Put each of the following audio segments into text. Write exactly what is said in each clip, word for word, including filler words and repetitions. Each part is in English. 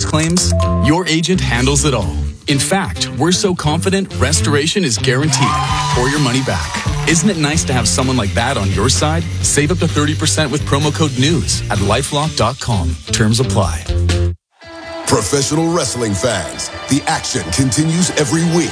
claims, your agent handles it all. In fact, we're so confident restoration is guaranteed or your money back. Isn't it nice to have someone like that on your side? Save up to thirty percent with promo code NEWS at lifelock dot com. Terms apply. Professional wrestling fans, the action continues every week.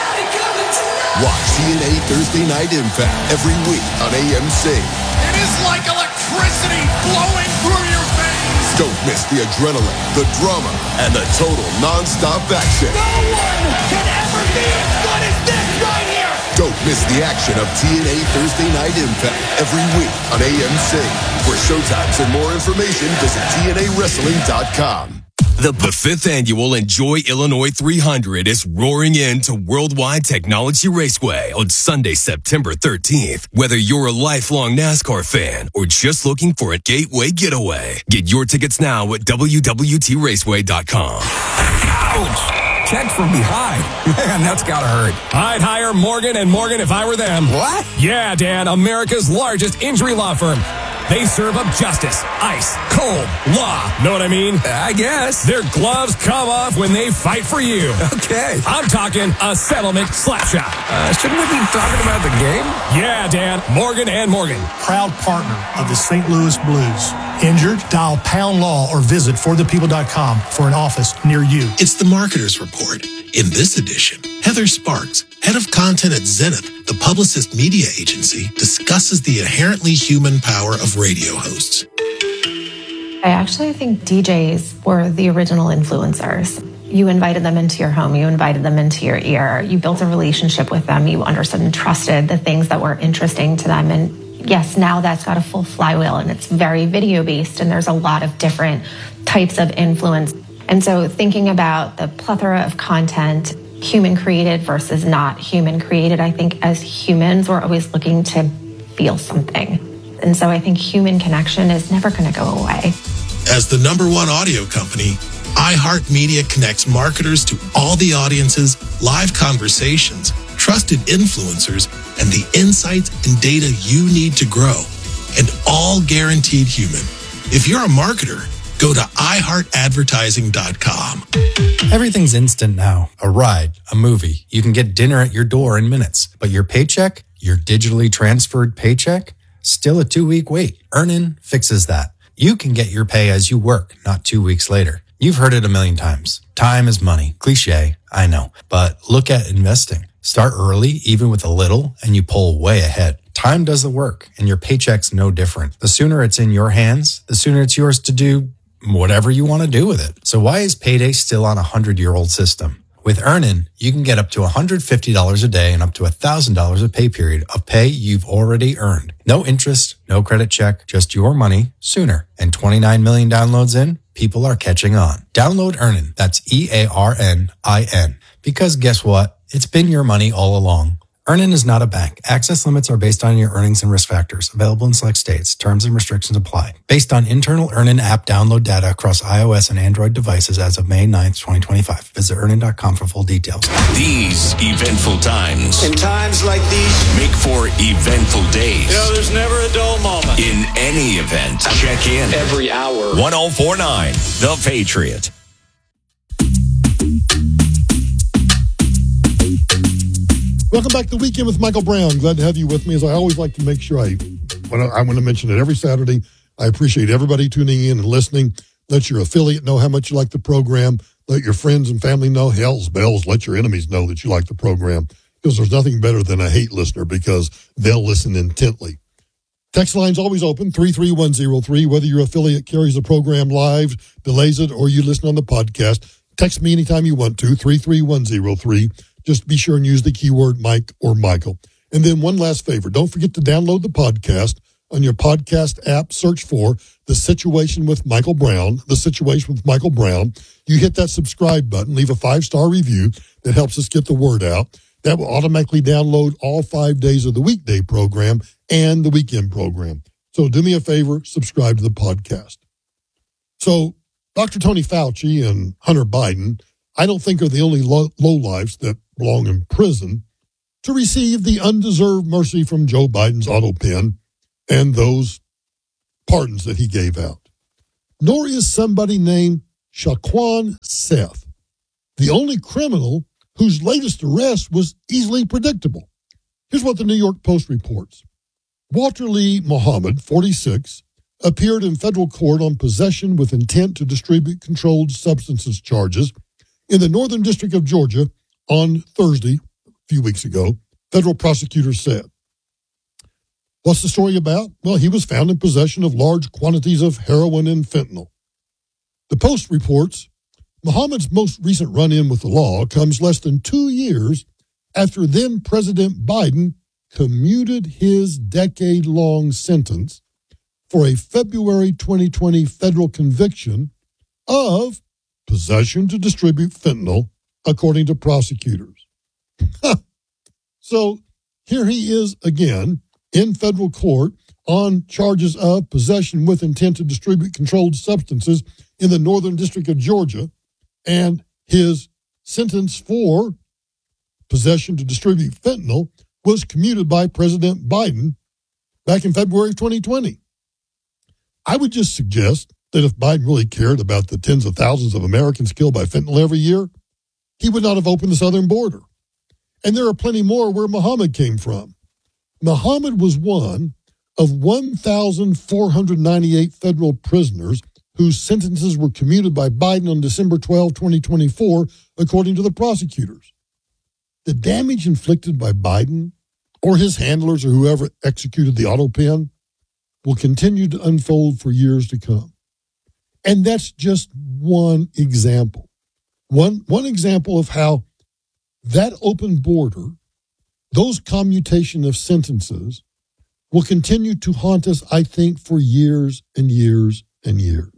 Watch T N A Thursday Night Impact every week on A M C. It is like electricity flowing through your veins. Don't miss the adrenaline, the drama, and the total non-stop action. No one can ever be as good as this right here. Don't miss the action of T N A Thursday Night Impact every week on A M C. For showtimes and more information, visit T N A wrestling dot com. The, the fifth annual Enjoy Illinois three hundred is roaring into Worldwide Technology Raceway on Sunday, September thirteenth. Whether you're a lifelong NASCAR fan or just looking for a gateway getaway, get your tickets now at W W T raceway dot com. Ouch! Checked from behind. Man, that's gotta hurt. I'd hire Morgan and Morgan if I were them. What? Yeah, Dan, America's largest injury law firm. They serve up justice, ice, cold, law. Know what I mean? I guess. Their gloves come off when they fight for you. Okay. I'm talking a settlement slap shot. Uh, shouldn't we be talking about the game? Yeah, Dan. Morgan and Morgan. Proud partner of the Saint Louis Blues. Injured? Dial Pound Law or visit for the people dot com for an office near you. It's the Marketer's Report. In this edition, Heather Sparks, head of content at Zenith, the Publicist media agency, discusses the inherently human power of radio hosts. I actually think D Js were the original influencers. You invited them into your home. You invited them into your ear. You built a relationship with them. You understood and trusted the things that were interesting to them. And yes, now that's got a full flywheel and it's very video based and there's a lot of different types of influence. And so thinking about the plethora of content, human created versus not human created, I think as humans, we're always looking to feel something. And so I think human connection is never going to go away. As the number one audio company, iHeartMedia connects marketers to all the audiences, live conversations, trusted influencers, and the insights and data you need to grow. And all guaranteed human. If you're a marketer, go to i heart advertising dot com. Everything's instant now. A ride, a movie. You can get dinner at your door in minutes. But your paycheck, your digitally transferred paycheck, still a two-week wait. Earnin fixes that. You can get your pay as you work, not two weeks later. You've heard it a million times. Time is money. Cliche, I know. But look at investing. Start early, even with a little, and you pull way ahead. Time does the work, and your paycheck's no different. The sooner it's in your hands, the sooner it's yours to do whatever you want to do with it. So why is payday still on a hundred-year-old system? With Earnin, you can get up to one hundred fifty dollars a day and up to one thousand dollars a pay period of pay you've already earned. No interest, no credit check, just your money sooner. And twenty-nine million downloads in, people are catching on. Download Earnin. That's E A R N I N. Because guess what? It's been your money all along. Earnin is not a bank. Access limits are based on your earnings and risk factors. Available in select states. Terms and restrictions apply. Based on internal Earnin app download data across iOS and Android devices as of May ninth, twenty twenty-five. Visit earnin dot com for full details. These eventful times. In times like these. Make for eventful days. You know, there's never a dull moment. In any event, check in. Every hour. one oh four point nine The Patriot. Welcome back to the Weekend with Michael Brown. Glad to have you with me. As I always like to make sure I, when I, I want to mention it every Saturday. I appreciate everybody tuning in and listening. Let your affiliate know how much you like the program. Let your friends and family know. Hell's bells, let your enemies know that you like the program. Because there's nothing better than a hate listener because they'll listen intently. Text line's always open, three three one zero three. Whether your affiliate carries the program live, delays it, or you listen on the podcast, text me anytime you want to, three three one zero three. Just be sure and use the keyword Mike or Michael. And then one last favor. Don't forget to download the podcast on your podcast app. Search for The Situation with Michael Brown, The Situation with Michael Brown. You hit that subscribe button, leave a five-star review that helps us get the word out. That will automatically download all five days of the weekday program and the weekend program. So do me a favor, subscribe to the podcast. So Doctor Tony Fauci and Hunter Biden, I don't think are the only low, lowlifes that belong in prison to receive the undeserved mercy from Joe Biden's auto pen and those pardons that he gave out. Nor is somebody named Shaquan Seth, the only criminal whose latest arrest was easily predictable. Here's what the New York Post reports. Walter Lee Muhammad, forty-six, appeared in federal court on possession with intent to distribute controlled substances charges in the Northern District of Georgia on Thursday, a few weeks ago, federal prosecutors said. What's the story about? Well, he was found in possession of large quantities of heroin and fentanyl. The Post reports Muhammad's most recent run-in with the law comes less than two years after then-President Biden commuted his decade-long sentence for a February twenty twenty federal conviction of possession to distribute fentanyl, according to prosecutors. So here he is again in federal court on charges of possession with intent to distribute controlled substances in the Northern District of Georgia, and his sentence for possession to distribute fentanyl was commuted by President Biden back in February of twenty twenty. I would just suggest that if Biden really cared about the tens of thousands of Americans killed by fentanyl every year, he would not have opened the southern border. And there are plenty more where Muhammad came from. Muhammad was one of one thousand four hundred ninety-eight federal prisoners whose sentences were commuted by Biden on December twelfth, twenty twenty-four, according to the prosecutors. The damage inflicted by Biden or his handlers or whoever executed the auto pen will continue to unfold for years to come. And that's just one example. One, one example of how that open border, those commutation of sentences, will continue to haunt us, I think, for years and years and years.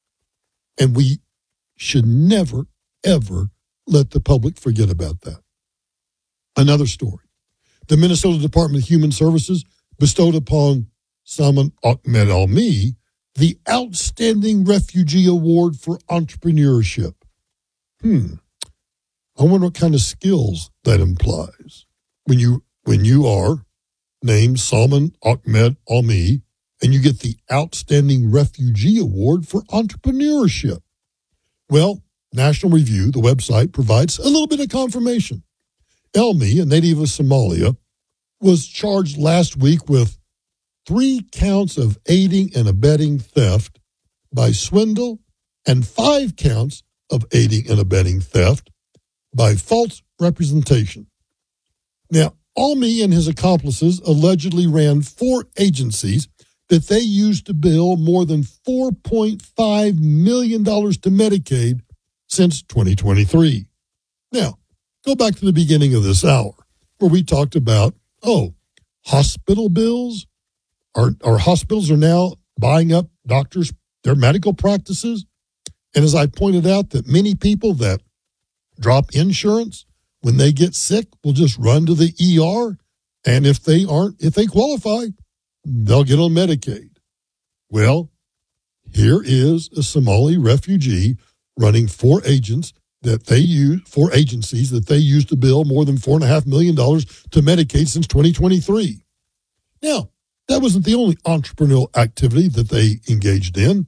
And we should never, ever let the public forget about that. Another story. The Minnesota Department of Human Services bestowed upon Salman Ahmed Almi the Outstanding Refugee Award for Entrepreneurship. Hmm. I wonder what kind of skills that implies. When you when you are named Salman Ahmed Almi and you get the Outstanding Refugee Award for Entrepreneurship. Well, National Review, the website, provides a little bit of confirmation. Almi, a native of Somalia, was charged last week with three counts of aiding and abetting theft by swindle and five counts of aiding and abetting theft by false representation. Now, Almi and his accomplices allegedly ran four agencies that they used to bill more than four point five million dollars to Medicaid since twenty twenty-three. Now, go back to the beginning of this hour where we talked about, oh, hospital bills. Our, our hospitals are now buying up doctors, their medical practices. And as I pointed out, that many people that drop insurance when they get sick will just run to the E R. And if they aren't, if they qualify, they'll get on Medicaid. Well, here is a Somali refugee running four agents that they use, four agencies that they use to bill more than four and a half million dollars to Medicaid since twenty twenty-three. Now, that wasn't the only entrepreneurial activity that they engaged in.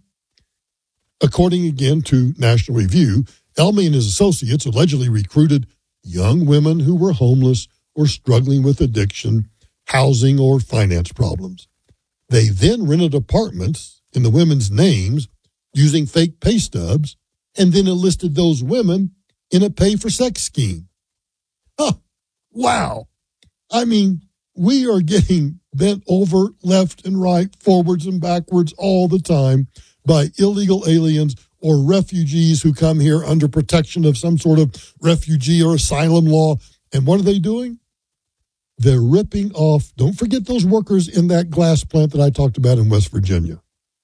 According again to National Review, Almi and his associates allegedly recruited young women who were homeless or struggling with addiction, housing, or finance problems. They then rented apartments in the women's names using fake pay stubs and then enlisted those women in a pay-for-sex scheme. Huh, wow. I mean, we are getting bent over left and right, forwards and backwards all the time by illegal aliens or refugees who come here under protection of some sort of refugee or asylum law. And what are they doing? They're ripping off, don't forget those workers in that glass plant that I talked about in West Virginia.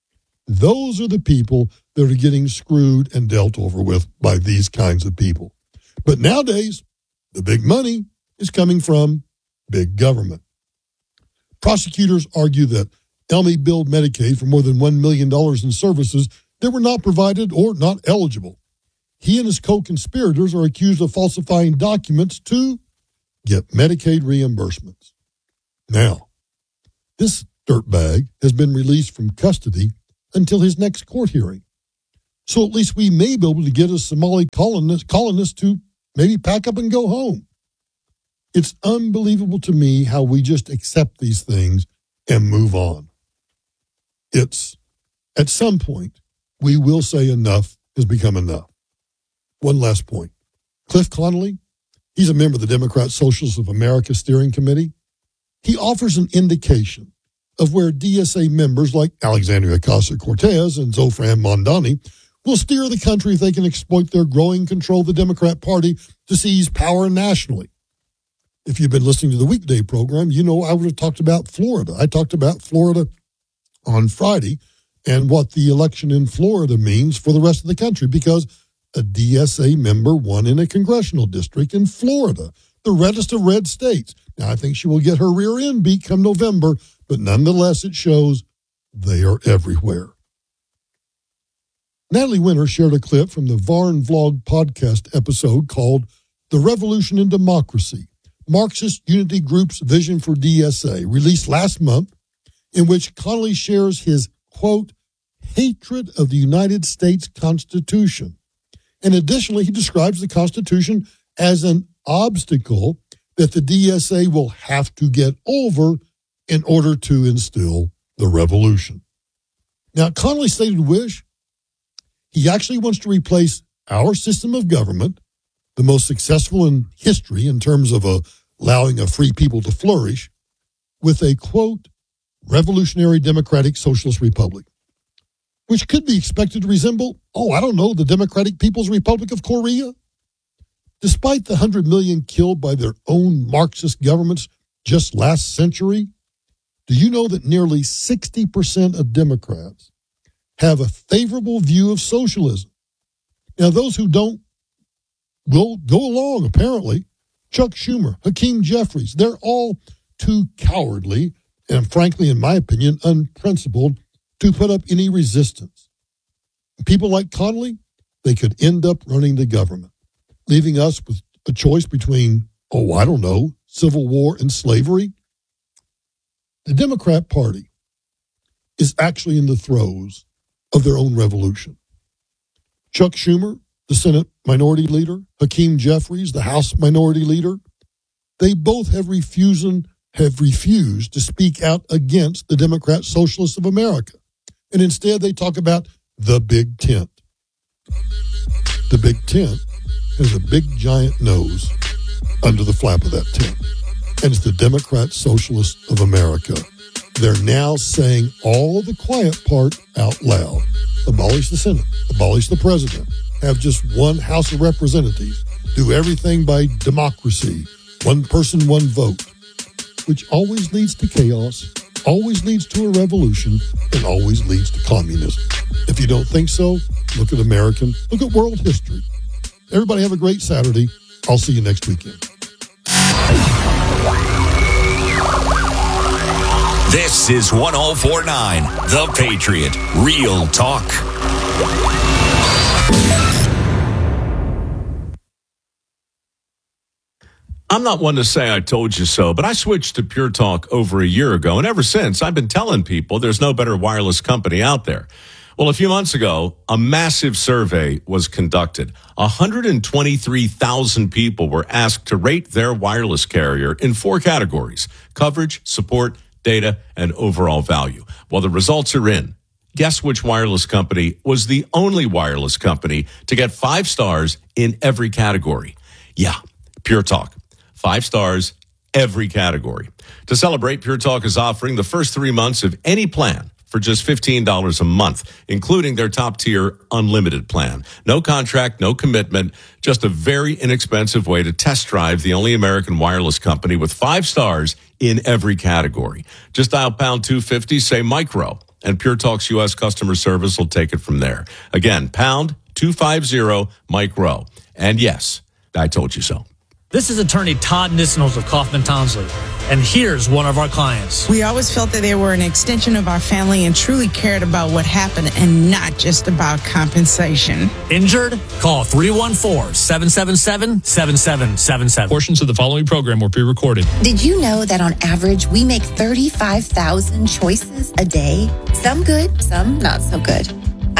Those are the people that are getting screwed and dealt over with by these kinds of people. But nowadays, the big money is coming from big government. Prosecutors argue that Almi billed Medicaid for more than one million dollars in services that were not provided or not eligible. He and his co-conspirators are accused of falsifying documents to get Medicaid reimbursements. Now, this dirtbag has been released from custody until his next court hearing. So at least we may be able to get a Somali colonist, colonist to maybe pack up and go home. It's unbelievable to me how we just accept these things and move on. It's, at some point, we will say enough has become enough. One last point. Cliff Connolly, he's a member of the Democrat Socialists of America Steering Committee. He offers an indication of where D S A members like Alexandria Ocasio-Cortez and Zofran Mondani will steer the country if they can exploit their growing control of the Democrat Party to seize power nationally. If you've been listening to the weekday program, you know I would have talked about Florida. I talked about Florida on Friday and what the election in Florida means for the rest of the country, because a D S A member won in a congressional district in Florida, the reddest of red states. Now, I think she will get her rear end beat come November, but nonetheless, it shows they are everywhere. Natalie Winter shared a clip from the Varn Vlog podcast episode called The Revolution in Democracy, Marxist Unity Group's Vision for D S A, released last month, in which Connolly shares his, quote, hatred of the United States Constitution. And additionally, he describes the Constitution as an obstacle that the D S A will have to get over in order to instill the revolution. Now, Connolly stated wish, he actually wants to replace our system of government, the most successful in history in terms of uh, allowing a free people to flourish, with a, quote, revolutionary democratic socialist republic, which could be expected to resemble, oh, I don't know, the Democratic People's Republic of Korea. Despite the one hundred million killed by their own Marxist governments just last century, do you know that nearly sixty percent of Democrats have a favorable view of socialism? Now, those who don't will go along, apparently. Chuck Schumer, Hakeem Jeffries, they're all too cowardly and, frankly, in my opinion, unprincipled to put up any resistance. People like Connolly, they could end up running the government, leaving us with a choice between, oh, I don't know, civil war and slavery. The Democrat Party is actually in the throes of their own revolution. Chuck Schumer, the Senate Minority Leader, Hakeem Jeffries, the House Minority Leader, they both have refused, have refused to speak out against the Democrat Socialists of America. And instead they talk about the big tent. The big tent has a big giant nose under the flap of that tent. And it's the Democrat Socialists of America. They're now saying all the quiet part out loud. Abolish the Senate, abolish the president, have just one House of Representatives, do everything by democracy, one person, one vote, which always leads to chaos, always leads to a revolution, and always leads to communism. If you don't think so, look at American, look at world history. Everybody have a great Saturday. I'll see you next weekend. This is one oh four point nine, The Patriot, Real Talk. I'm not one to say I told you so, but I switched to Pure Talk over a year ago, and ever since, I've been telling people there's no better wireless company out there. Well, a few months ago, a massive survey was conducted. one hundred twenty-three thousand people were asked to rate their wireless carrier in four categories: coverage, support, data, and overall value. Well, the results are in. Guess which wireless company was the only wireless company to get five stars in every category? Yeah, Pure Talk. Five stars, every category. To celebrate, Pure Talk is offering the first three months of any plan for just fifteen dollars a month, including their top-tier unlimited plan. No contract, no commitment, just a very inexpensive way to test drive the only American wireless company with five stars in every category. Just dial pound two fifty, say micro, and Pure Talk's U S customer service will take it from there. Again, pound two fifty, micro. And yes, I told you so. This is attorney Todd Nisnels of Kaufman Townsley, and here's one of our clients. We always felt that they were an extension of our family and truly cared about what happened and not just about compensation. Injured? Call three one four, seven seven seven, seven seven seven seven. Portions of the following program were pre-recorded. Did you know that on average we make thirty-five thousand choices a day? Some good, some not so good.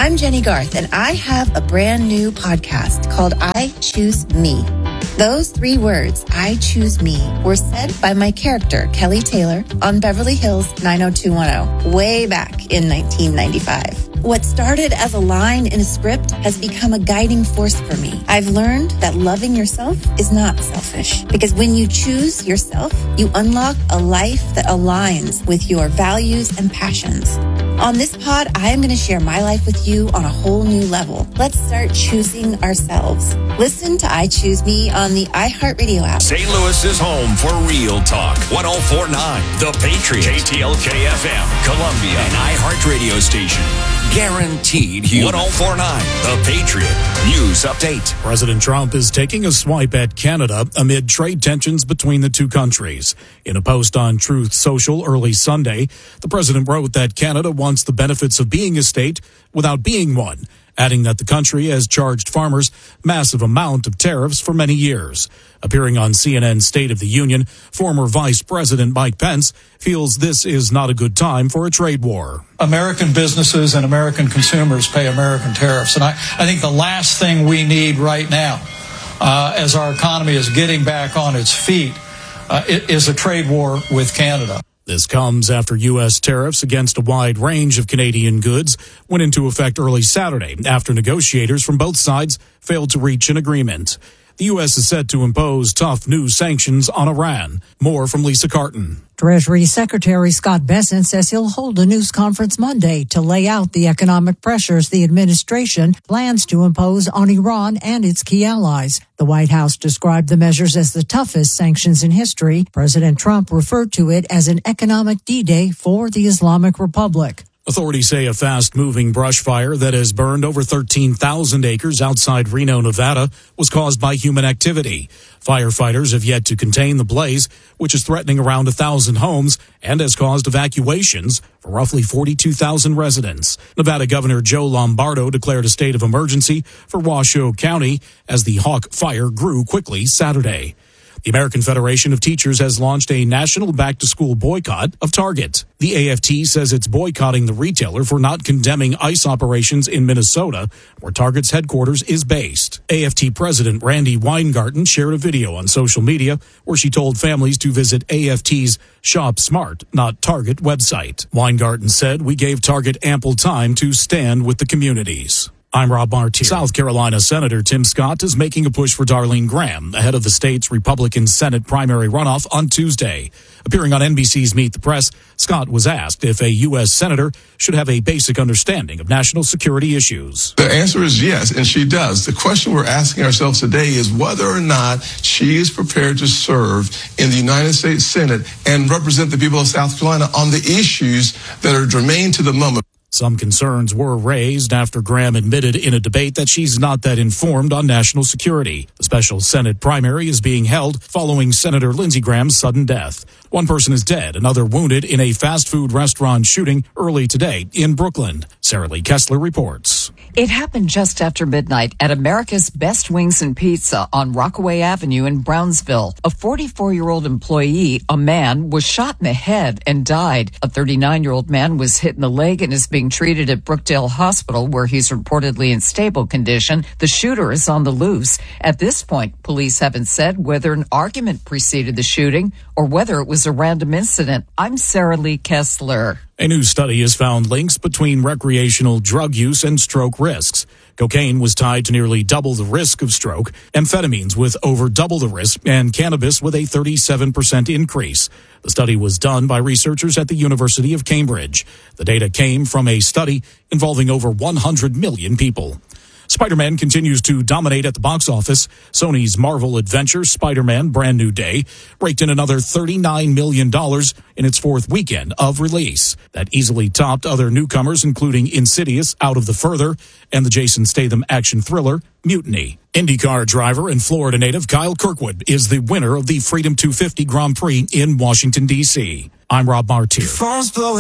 I'm Jenny Garth, and I have a brand new podcast called I Choose Me. Those three words, I choose me, were said by my character, Kelly Taylor, on Beverly Hills nine oh two one oh, way back in nineteen ninety-five. What started as a line in a script has become a guiding force for me. I've learned that loving yourself is not selfish, because when you choose yourself, you unlock a life that aligns with your values and passions. On this pod, I am going to share my life with you on a whole new level. Let's start choosing ourselves. Listen to I Choose Me on the iHeartRadio app. Saint Louis's home for real talk. one oh four point nine The Patriot. K T L K F M. Columbia. An iHeartRadio station. Guaranteed human. one oh four point nine The Patriot. News update. President Trump is taking a swipe at Canada amid trade tensions between the two countries. In a post on Truth Social early Sunday, the president wrote that Canada wants the benefits of being a state without being one, adding that the country has charged farmers massive amount of tariffs for many years. Appearing on C N N's State of the Union, former Vice President Mike Pence feels this is not a good time for a trade war. American businesses and American consumers pay American tariffs. And I, I think the last thing we need right now, uh, as our economy is getting back on its feet, uh, is a trade war with Canada. This comes after U S tariffs against a wide range of Canadian goods went into effect early Saturday after negotiators from both sides failed to reach an agreement. The U S is set to impose tough new sanctions on Iran. More from Lisa Carton. Treasury Secretary Scott Bessent says he'll hold a news conference Monday to lay out the economic pressures the administration plans to impose on Iran and its key allies. The White House described the measures as the toughest sanctions in history. President Trump referred to it as an economic D-Day for the Islamic Republic. Authorities say a fast-moving brush fire that has burned over thirteen thousand acres outside Reno, Nevada, was caused by human activity. Firefighters have yet to contain the blaze, which is threatening around one thousand homes and has caused evacuations for roughly forty-two thousand residents. Nevada Governor Joe Lombardo declared a state of emergency for Washoe County as the Hawk Fire grew quickly Saturday. The American Federation of Teachers has launched a national back-to-school boycott of Target. The A F T says it's boycotting the retailer for not condemning ICE operations in Minnesota, where Target's headquarters is based. A F T President Randy Weingarten shared a video on social media where she told families to visit A F T's Shop Smart, Not Target website. Weingarten said, "We gave Target ample time to stand with the communities." I'm Rob Martier. South Carolina Senator Tim Scott is making a push for Darlene Graham ahead of the state's Republican Senate primary runoff on Tuesday. Appearing on N B C's Meet the Press, Scott was asked if a U S senator should have a basic understanding of national security issues. The answer is yes, and she does. The question we're asking ourselves today is whether or not she is prepared to serve in the United States Senate and represent the people of South Carolina on the issues that are germane to the moment. Some concerns were raised after Graham admitted in a debate that she's not that informed on national security. The special Senate primary is being held following Senator Lindsey Graham's sudden death. One person is dead, another wounded in a fast food restaurant shooting early today in Brooklyn. Sarah Lee Kessler reports. It happened just after midnight at America's Best Wings and Pizza on Rockaway Avenue in Brownsville. A forty-four-year-old employee, a man, was shot in the head and died. A thirty-nine-year-old man was hit in the leg and is being treated at Brookdale Hospital, where he's reportedly in stable condition. The shooter is on the loose. At this point, police haven't said whether an argument preceded the shooting or whether it was a random incident. I'm Sarah Lee Kessler. A new study has found links between recreational drug use and stroke risks. Cocaine was tied to nearly double the risk of stroke, amphetamines with over double the risk, and cannabis with a thirty-seven percent increase. The study was done by researchers at the University of Cambridge. The data came from a study involving over one hundred million people. Spider-Man continues to dominate at the box office. Sony's Marvel adventure, Spider-Man Brand New Day, raked in another thirty-nine million dollars in its fourth weekend of release. That easily topped other newcomers, including Insidious, Out of the Further, and the Jason Statham action thriller, Mutiny. IndyCar driver and Florida native Kyle Kirkwood is the winner of the Freedom two fifty Grand Prix in Washington, D C I'm Rob Martier.